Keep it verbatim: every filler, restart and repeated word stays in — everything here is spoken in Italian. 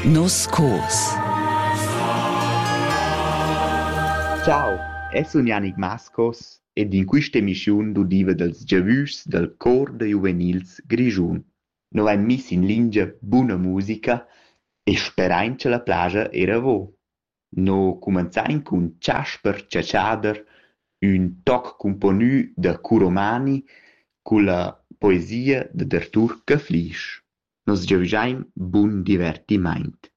Nos cos. Ciao, e sono Yannick Mascos ed in questa emissione d'udiva dels giavüs del cor de juvenils Grischun. Noi hem mis in lingia buna musica e sperain che la plagia era vo. No cumanzain cun Ciasper Ciaciader, un toc componü da Curomani con la poesia de Artur Caflisch. Nos giavisain bun divertiment.